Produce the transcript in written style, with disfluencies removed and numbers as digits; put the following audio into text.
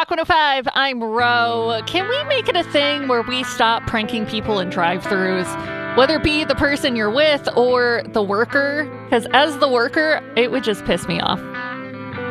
Rock 105. I'm Ro. Can we make it a thing where we stop pranking people in drive-thrus? Whether it be the person you're with or the worker? Because as the worker, it would just piss me off.